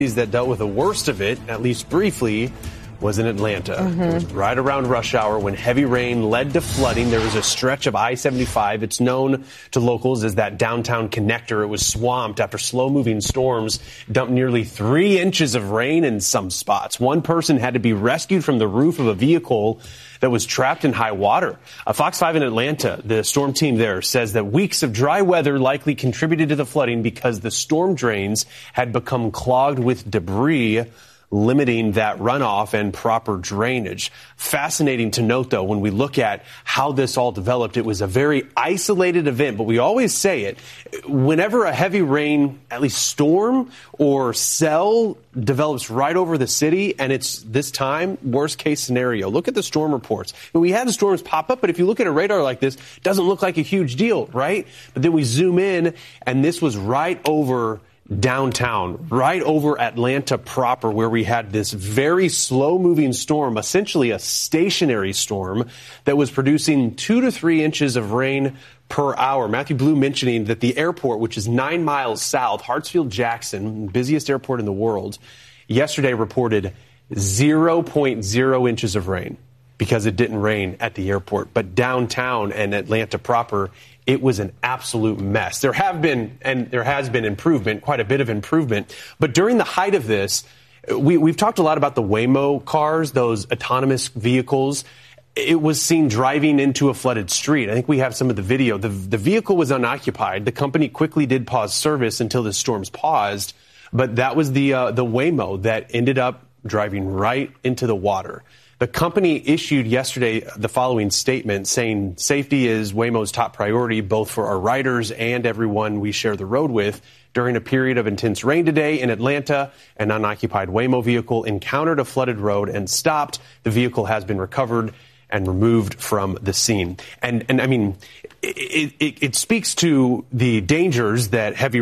that dealt with the worst of it, at least briefly, was in Atlanta. It was right around rush hour when heavy rain led to flooding. There was a stretch of I-75. It's known to locals as that downtown connector. It was swamped after slow-moving storms dumped nearly 3 inches of rain in some spots. One person had to be rescued from the roof of a vehicle that was trapped in high water. Fox 5 in Atlanta, the storm team there, says that weeks of dry weather likely contributed to the flooding because the storm drains had become clogged with debris, limiting that runoff and proper drainage. Fascinating to note, though, when we look at how this all developed, it was a very isolated event, but we always say it. Whenever a heavy rain, at least storm or cell develops right over the city, and it's this time, worst case scenario. Look at the storm reports. We had the storms pop up, but if you look at a radar like this, it doesn't look like a huge deal, right? But then we zoom in, and this was right over downtown, right over Atlanta proper, where we had this very slow-moving storm, essentially a stationary storm that was producing 2 to 3 inches of rain per hour. Matthew Blue mentioning that the airport, which is 9 miles south, Hartsfield-Jackson, busiest airport in the world, yesterday reported 0.0 inches of rain because it didn't rain at the airport. But downtown and Atlanta proper, it was an absolute mess. There has been improvement, quite a bit of improvement. But during the height of this, we've talked a lot about the Waymo cars, those autonomous vehicles. It was seen driving into a flooded street. I think we have some of the video. The vehicle was unoccupied. The company quickly did pause service until the storms paused. But that was the Waymo that ended up driving right into the water. The company issued yesterday the following statement saying safety is Waymo's top priority, both for our riders and everyone we share the road with. During a period of intense rain today in Atlanta, an unoccupied Waymo vehicle encountered a flooded road and stopped. The vehicle has been recovered and removed from the scene. And I mean, it speaks to the dangers that heavy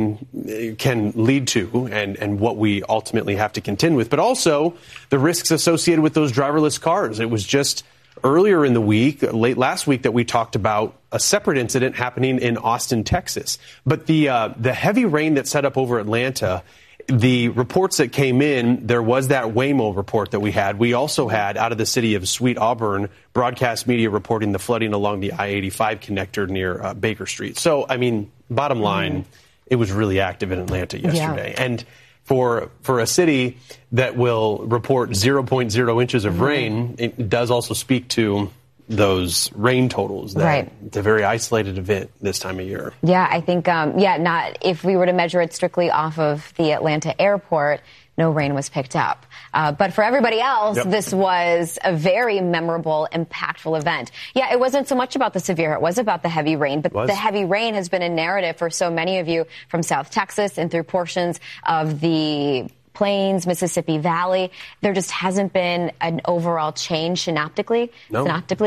rain can lead to and what we ultimately have to contend with, but also the risks associated with those driverless cars. It was just earlier in the week, late last week, that we talked about a separate incident happening in Austin, Texas. But the heavy rain that set up over Atlanta, the reports that came in, there was that Waymo report that we had. We also had, out of the city of Sweet Auburn, broadcast media reporting the flooding along the I-85 connector near Baker Street. So, I mean, bottom line, it was really active in Atlanta yesterday. Yeah. And for a city that will report 0.0 inches of rain, it does also speak to those rain totals. It's a very isolated event this time of year. Yeah, I think, not if we were to measure it strictly off of the Atlanta airport, no rain was picked up. But for everybody else, This was a very memorable, impactful event. Yeah, it wasn't so much about the severe. It was about the heavy rain. But the heavy rain has been a narrative for so many of you from South Texas and through portions of the Plains, Mississippi Valley. There just hasn't been an overall change synoptically. No.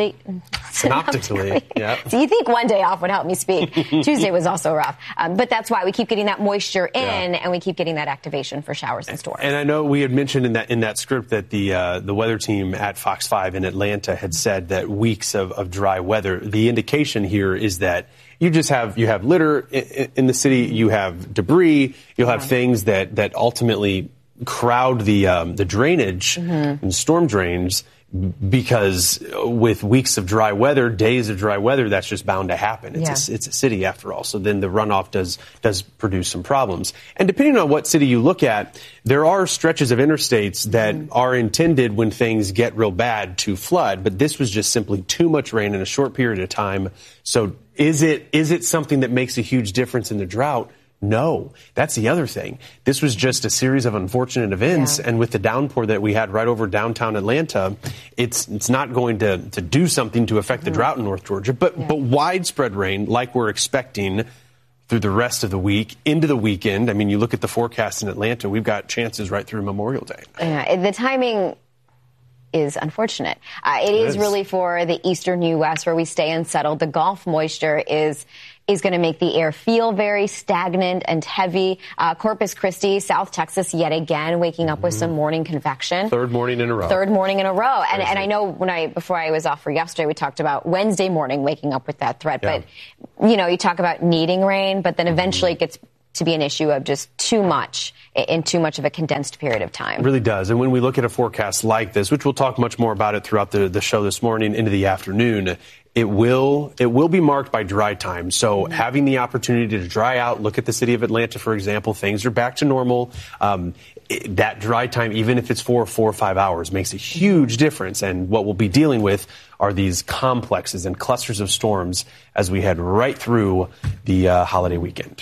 Synoptically. Yeah. So you think one day off would help me speak. Tuesday was also rough. But that's why we keep getting that moisture in and we keep getting that activation for showers and storms. And I know we had mentioned in that script that the weather team at Fox 5 in Atlanta had said that weeks of dry weather. The indication here is that you have litter in the city, you have debris, you'll have things that ultimately crowd the drainage and storm drains, because with weeks of dry weather, days of dry weather, that's just bound to happen. It's a city after all. So then the runoff does produce some problems. And depending on what city you look at, there are stretches of interstates that are intended when things get real bad to flood. But this was just simply too much rain in a short period of time. So is it something that makes a huge difference in the drought? No, that's the other thing. This was just a series of unfortunate events, and with the downpour that we had right over downtown Atlanta, it's not going to do something to affect the drought in North Georgia, but widespread rain like we're expecting through the rest of the week into the weekend. I mean, you look at the forecast in Atlanta, we've got chances right through Memorial Day. Yeah, the timing is unfortunate. It is really for the eastern U.S. where we stay unsettled. The Gulf moisture is going to make the air feel very stagnant and heavy. Corpus Christi, South Texas, yet again, waking up with some morning convection. Third morning in a row. And I know before I was off for yesterday, we talked about Wednesday morning waking up with that threat. But, you talk about needing rain, but then eventually it gets to be an issue of just too much in too much of a condensed period of time. It really does. And when we look at a forecast like this, which we'll talk much more about it throughout the show this morning into the afternoon, it will be marked by dry time. So having the opportunity to dry out, look at the city of Atlanta, for example, things are back to normal. That dry time, even if it's for 4 or 5 hours, makes a huge difference. And what we'll be dealing with are these complexes and clusters of storms as we head right through the holiday weekend.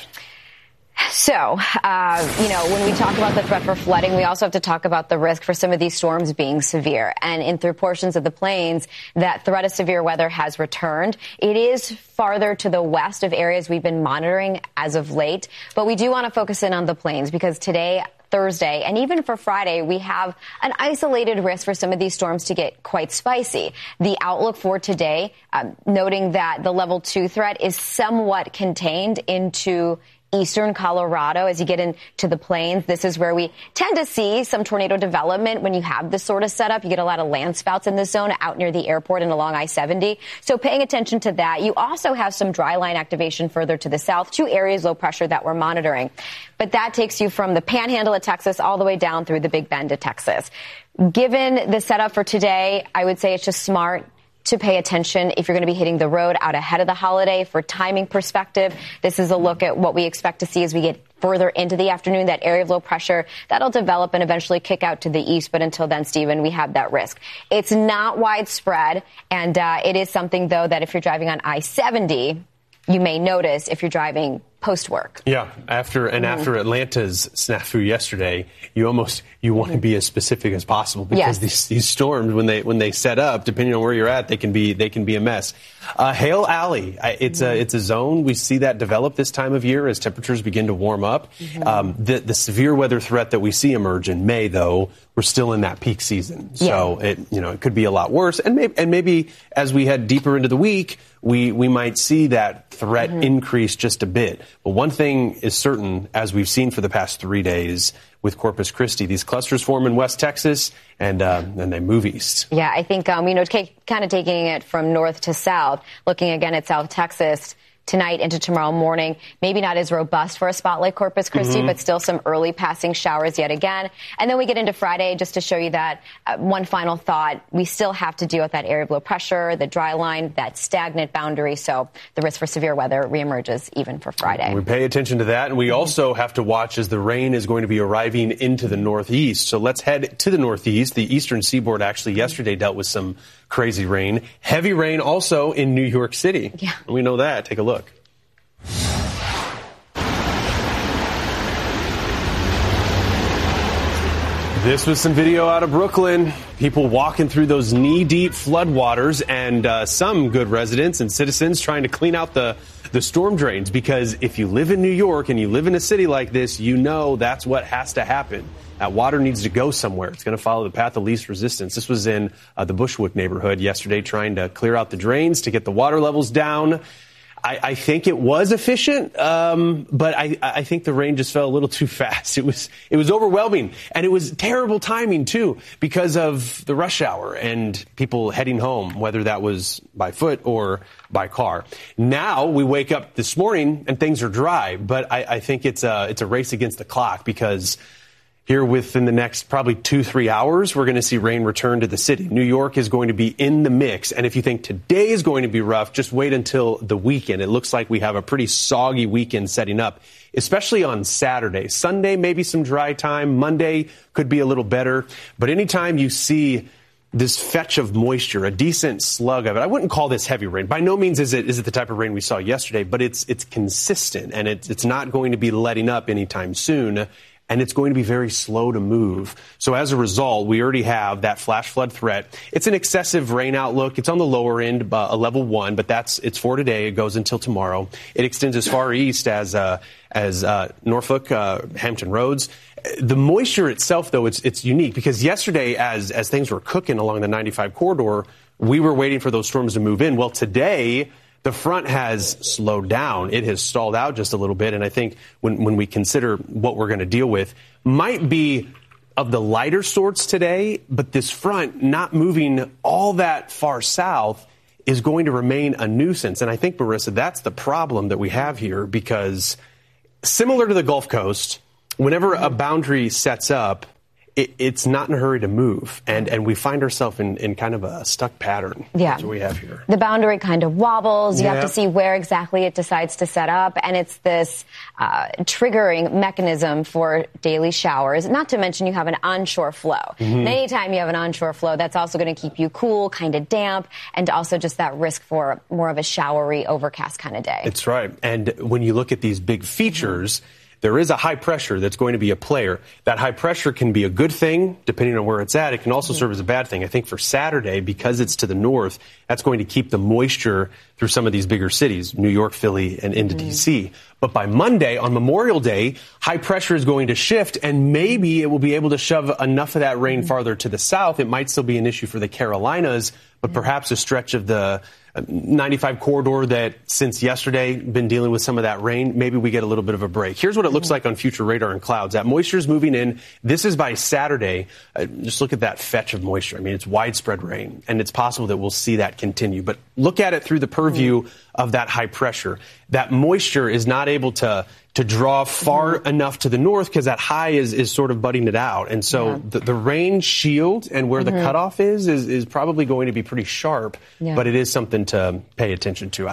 So, when we talk about the threat for flooding, we also have to talk about the risk for some of these storms being severe. And in through portions of the plains, that threat of severe weather has returned. It is farther to the west of areas we've been monitoring as of late. But we do want to focus in on the plains because today, Thursday, and even for Friday, we have an isolated risk for some of these storms to get quite spicy. The outlook for today, noting that the level 2 threat is somewhat contained into eastern Colorado. As you get into the plains, this is where we tend to see some tornado development. When you have this sort of setup, you get a lot of land spouts in this zone out near the airport and along I-70. So paying attention to that. You also have some dry line activation further to the south, 2 areas low pressure that we're monitoring. But that takes you from the panhandle of Texas all the way down through the Big Bend of Texas. Given the setup for today, I would say it's just smart to pay attention if you're going to be hitting the road out ahead of the holiday. For timing perspective, this is a look at what we expect to see as we get further into the afternoon. That area of low pressure, that'll develop and eventually kick out to the east. But until then, Stephen, we have that risk. It's not widespread, and it is something, though, that if you're driving on I-70, you may notice if you're driving post-work. Yeah, after Atlanta's snafu yesterday, you want to be as specific as possible because these storms, when they set up, depending on where you're at, they can be a mess. Hale Alley, it's a zone. We see that develop this time of year as temperatures begin to warm up. The severe weather threat that we see emerge in May, though, we're still in that peak season. So it could be a lot worse. And maybe as we head deeper into the week, we might see that threat increase just a bit. But one thing is certain, as we've seen for the past 3 days with Corpus Christi, these clusters form in West Texas and they move east. Yeah, I think, kind of taking it from north to south, looking again at South Texas tonight into tomorrow morning. Maybe not as robust for a spot like Corpus Christi, but still some early passing showers yet again. And then we get into Friday, just to show you that one final thought. We still have to deal with that area of low pressure, the dry line, that stagnant boundary. So the risk for severe weather reemerges even for Friday. We pay attention to that. And we also have to watch as the rain is going to be arriving into the northeast. So let's head to the northeast. The eastern seaboard actually yesterday dealt with some crazy rain. Heavy rain also in New York City. Yeah. We know that. Take a look. This was some video out of Brooklyn. People walking through those knee-deep floodwaters and some good residents and citizens trying to clean out the storm drains, because if you live in New York and you live in a city like this, you know that's what has to happen. That water needs to go somewhere. It's going to follow the path of least resistance. This was in the Bushwick neighborhood yesterday, trying to clear out the drains to get the water levels down. I think it was efficient, but I think the rain just fell a little too fast. It was overwhelming, and it was terrible timing too because of the rush hour and people heading home, whether that was by foot or by car. Now we wake up this morning and things are dry, but I think it's a race against the clock, because here within the next probably 2-3 hours, we're going to see rain return to the city. New York is going to be in the mix. And if you think today is going to be rough, just wait until the weekend. It looks like we have a pretty soggy weekend setting up, especially on Saturday. Sunday, maybe some dry time. Monday could be a little better. But anytime you see this fetch of moisture, a decent slug of it, I wouldn't call this heavy rain. By no means is it the type of rain we saw yesterday, but it's consistent, and it's not going to be letting up anytime soon. And it's going to be very slow to move. So as a result, we already have that flash flood threat. It's an excessive rain outlook. It's on the lower end, a level 1, but it's for today. It goes until tomorrow. It extends as far east as Norfolk, Hampton Roads. The moisture itself, though, it's unique, because yesterday, as things were cooking along the 95 corridor, we were waiting for those storms to move in. Well, today, the front has slowed down. It has stalled out just a little bit. And I think when we consider what we're going to deal with, might be of the lighter sorts today, but this front not moving all that far south is going to remain a nuisance. And I think, Marissa, that's the problem that we have here, because similar to the Gulf Coast, whenever a boundary sets up, it's not in a hurry to move, and we find ourselves in kind of a stuck pattern. Yeah. That's what we have here. The boundary kind of wobbles. You have to see where exactly it decides to set up, and it's this triggering mechanism for daily showers, not to mention you have an onshore flow. And anytime you have an onshore flow, that's also going to keep you cool, kind of damp, and also just that risk for more of a showery, overcast kind of day. That's right. And when you look at these big features, there is a high pressure that's going to be a player. That high pressure can be a good thing, depending on where it's at. It can also serve as a bad thing. I think for Saturday, because it's to the north, that's going to keep the moisture through some of these bigger cities, New York, Philly, and into D.C. But by Monday, on Memorial Day, high pressure is going to shift, and maybe it will be able to shove enough of that rain farther to the south. It might still be an issue for the Carolinas, but perhaps a stretch of the 95 corridor that since yesterday been dealing with some of that rain, maybe we get a little bit of a break. Here's what it looks like on future radar and clouds. That moisture is moving in. This is by Saturday. Just look at that fetch of moisture. I mean, it's widespread rain, and it's possible that we'll see that continue. But look at it through the purview of that high pressure. That moisture is not able to draw far enough to the north because that high is sort of budding it out. And so the rain shield and where the cutoff is probably going to be pretty sharp, but it is something to pay attention to.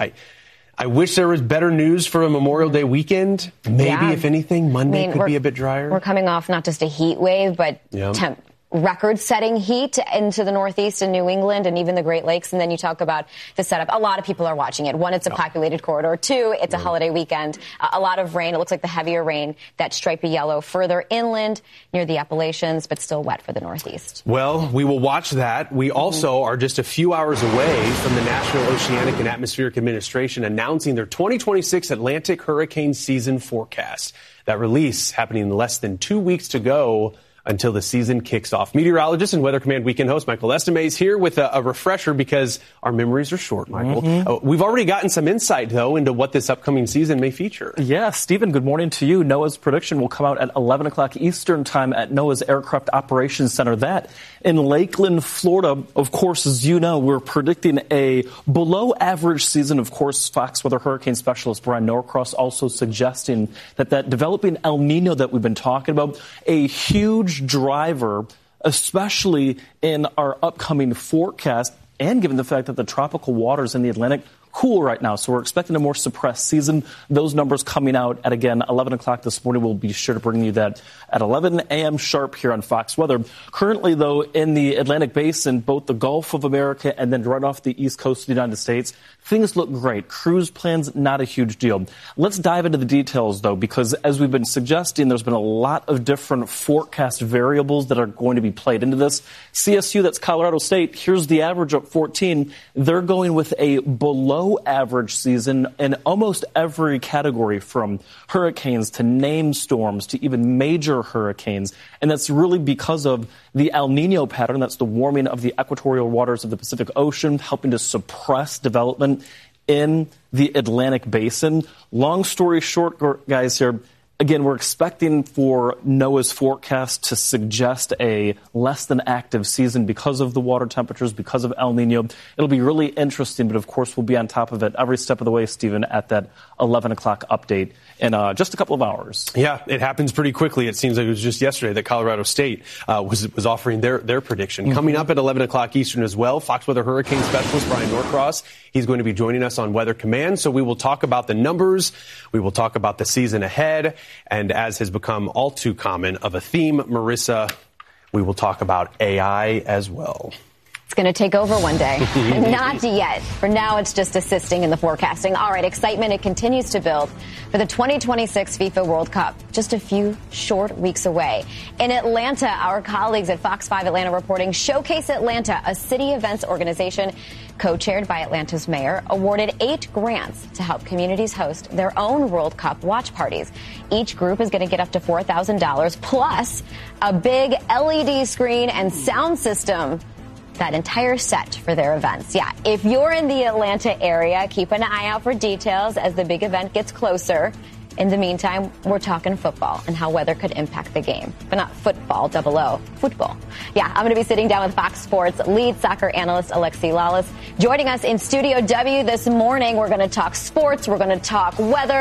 I wish there was better news for a Memorial Day weekend. Maybe, if anything, Monday could be a bit drier. We're coming off not just a heat wave, but record-setting heat into the Northeast and New England and even the Great Lakes. And then you talk about the setup. A lot of people are watching it. One, it's a populated corridor. Two, it's a holiday weekend. A lot of rain. It looks like the heavier rain, that stripy yellow further inland near the Appalachians, but still wet for the Northeast. Well, we will watch that. We also are just a few hours away from the National Oceanic and Atmospheric Administration announcing their 2026 Atlantic hurricane season forecast. That release happening in less than 2 weeks to go until the season kicks off. Meteorologist and Weather Command Weekend host Michael Estime here with a refresher because our memories are short, Michael. We've already gotten some insight, though, into what this upcoming season may feature. Yeah, Stephen, good morning to you. NOAA's prediction will come out at 11 o'clock Eastern time at NOAA's Aircraft Operations Center. That in Lakeland, Florida. Of course, as you know, we're predicting a below average season. Of course, Fox Weather Hurricane Specialist Brian Norcross also suggesting that developing El Nino that we've been talking about, a huge driver, especially in our upcoming forecast, and given the fact that the tropical waters in the Atlantic cool right now. So we're expecting a more suppressed season. Those numbers coming out at, again, 11 o'clock this morning. We'll be sure to bring you that at 11 a.m. sharp here on Fox Weather. Currently, though, in the Atlantic Basin, both the Gulf of America and then right off the east coast of the United States, things look great. Cruise plans, not a huge deal. Let's dive into the details, though, because as we've been suggesting, there's been a lot of different forecast variables that are going to be played into this. CSU, that's Colorado State, here's the average up 14. They're going with a below average season in almost every category, from hurricanes to named storms to even major hurricanes. And that's really because of the El Nino pattern. That's the warming of the equatorial waters of the Pacific Ocean, helping to suppress development in the Atlantic Basin. Long story short, guys, here, again, we're expecting for NOAA's forecast to suggest a less than active season because of the water temperatures, because of El Nino. It'll be really interesting, but of course we'll be on top of it every step of the way, Stephen, at that 11 o'clock update in just a couple of hours. Yeah, it happens pretty quickly. It seems like it was just yesterday that Colorado State was offering their prediction. Coming up at 11 o'clock Eastern as well, Fox Weather Hurricane Specialist Brian Norcross. He's going to be joining us on Weather Command, so we will talk about the numbers. We will talk about the season ahead. And as has become all too common of a theme, Marissa, we will talk about AI as well. It's going to take over one day. Not yet. For now, it's just assisting in the forecasting. All right, excitement, it continues to build for the 2026 FIFA World Cup, just a few short weeks away. In Atlanta, our colleagues at Fox 5 Atlanta reporting Showcase Atlanta, a city events organization co-chaired by Atlanta's mayor, awarded 8 grants to help communities host their own World Cup watch parties. Each group is going to get up to $4,000 plus a big LED screen and sound system. That entire set for their events. Yeah, if you're in the Atlanta area, keep an eye out for details as the big event gets closer. In the meantime, we're talking football and how weather could impact the game. But not football, football. Yeah, I'm going to be sitting down with Fox Sports lead soccer analyst Alexi Lalas. Joining us in Studio W this morning, we're going to talk sports, we're going to talk weather.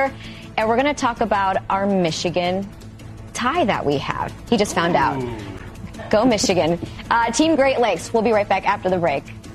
And we're going to talk about our Michigan tie that we have. He just found out. Go Michigan. Team Great Lakes. We'll be right back after the break.